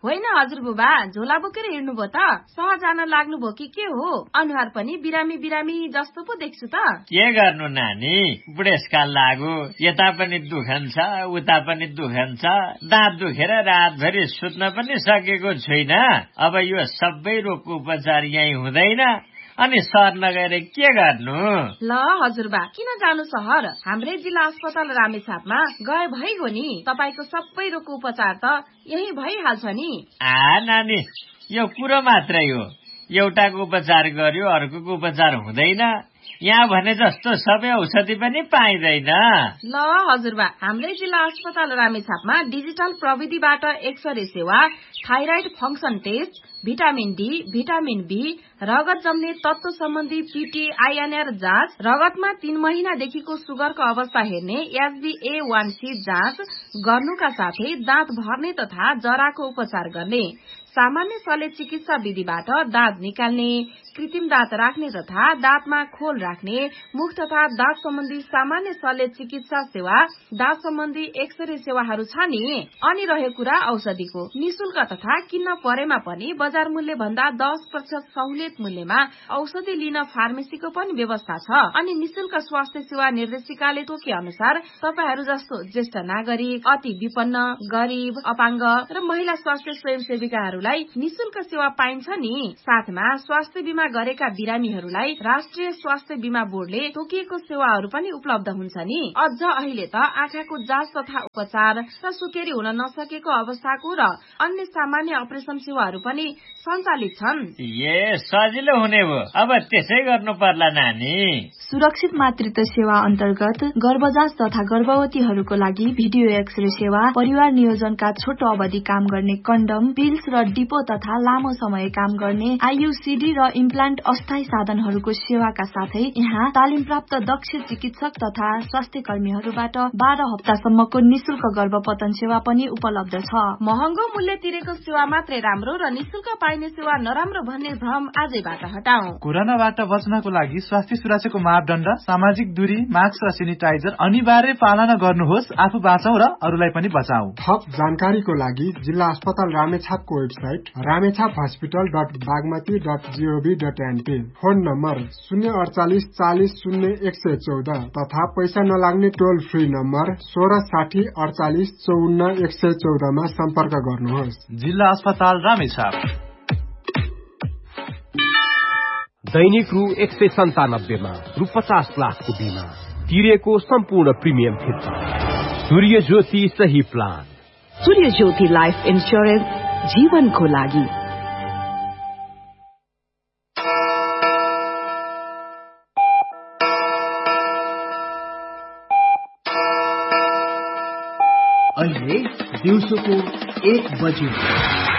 होइन हजुर बुबा, झोला बोकेर हिँड्नुभयो त? सहर जान लाग्नुभयो कि के हो? अनुहार पनि बिरामी बिरामी जस्तो पो देख्छु त। के गर्नु नानी, बुढेसकाल लाग्यो, यता पनि दुखन्छ उता पनि दुखन्छ, दाँत दुखेर रातभरि सुत्न पनि सकेको छुइनँ। अब यो सबै रोगको उपचार यही हुँदैन, अनि सहर नगएर के गर्नु? ल हजुरबा, किन जानु सहर? हाम्रै जिल्ला अस्पताल रामेछापमा गए भइगयो नि। तपाईको सबै रोगको उपचार त यही भइहाल्छ नि। नानी, यो कुरो मात्रै हो, एउटाको उपचार गर्यो अर्कोको उपचार हुँदैन। यहाँ भने जस्तो सबै औषधि पनि पाइँदैन। ल हजुरबा, हाम्रै जिल्ला अस्पताल रामेछापमा डिजिटल प्रविधिबाट एक्सरे सेवा, thyroid function test, vitamin D, vitamin be, रगत जम्ने तत्व सम्बन्धी पीटी आइएनआर जाँच, रगतमा 3 महिनादेखिको सुगरको अवस्था हेर्ने HbA1c जाँच गर्नुका साथै दाँत भर्ने तथा जराको उपचार गर्ने, सामान्य शल्य चिकित्सा विधिबाट दाँत निकाल्ने, कृत्रिम दाँत राख्ने तथा दाँतमा खोल राख्ने, मुख तथा दाँत सम्बन्धी सामान्य शल्य चिकित्सा सेवा, दाँत सम्बन्धी एक्सरे सेवाहरू छ नि। अनि रह्यो कुरा औषधिको, निशुल्क तथा किन्न परेमा पनि बजार मूल्य भन्दा 10% सहुलियत मूल्यमा औषधि लिन फार्मेसीको पनि व्यवस्था छ। अनि निशुल्क स्वास्थ्य सेवा निर्देशिकाले तोके अनुसार तपाईहरू जस्तो ज्येष्ठ नागरिक, अति विपन्न, गरीब, अपाङ्ग र महिला स्वास्थ्य स्वयंसेविकाहरूलाई निशुल्क सेवा पाइन्छ नि। साथमा स्वास्थ्य बीमा गरेका बिरामीहरूलाई राष्ट्रिय स्वास्थ्य बीमा बोर्डले तोकिएको सेवाहरू पनि उपलब्ध हुन्छ नि। अझ अहिले त आँखाको जाँच तथा उपचार र सुकेरी हुन नसकेको अवस्थाको र अन्य सामान्य अपरेसन सेवाहरू पनि सञ्चालित छन्। सजिलो हुने भयो, अब त्यसै गर्नु पर्ला नानी। सुरक्षित मातृत्व सेवा अन्तर्गत गर्भजाँच तथा गर्भवतीहरूको लागि भिडियो एक्सरे सेवा, परिवार नियोजनका छोटो अवधि काम गर्ने कन्डम, पिल्स र डिपो तथा लामो समय काम गर्ने आईयूसीडी र इम्प्लान्ट अस्थायी साधनहरूको सेवाका साथै यहाँ तालिम प्राप्त दक्ष चिकित्सक तथा स्वास्थ्य कर्मीहरूबाट 12 हप्तासम्मको निशुल्क गर्भपतन सेवा पनि उपलब्ध छ। महँगो मूल्य तिरेको सेवा मात्रै राम्रो र निशुल्क पाइने सेवा नराम्रो भन्ने भ्रम आजैबाट हटाऊ। कोरोनाबाट बच्नको लागि स्वास्थ्य सुरक्षाको मापदण्ड, सामाजिक दूरी, मास्क र सेनिटाइजर अनिवार्य पालना गर्नुहोस्। आफू बाँचौं र अरूलाई पनि बचाऊ। थप जानकारीको लागि जिल्ला अस्पताल रामेछापको वेबसाइट ramechaphospital.bagmati.gov.np, फोन नम्बर 048 40 0 114 तथा पैसा नलाग्ने टोल फ्री नम्बर 1660 48 54 114 मा सम्पर्क गर्नुहोस्। जिल्ला अस्पताल रामेछाप। दैनिक रु 197 मा रु 50 लाखको बिमा तिरेको सम्पूर्ण प्रिमियम फिर्ता। सूर्य ज्योति सही प्लान। सूर्य ज्योति लाइफ इन्स्योरेन्स, जीवनको लागि। अहिले दिउँसोको 1 बजे।